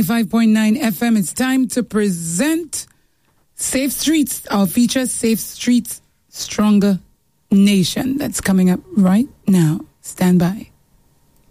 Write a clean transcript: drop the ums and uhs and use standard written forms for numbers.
95.9 FM. It's time to present Safe Streets, our feature, Safe Streets, Stronger Nation. That's coming up right now. Stand by.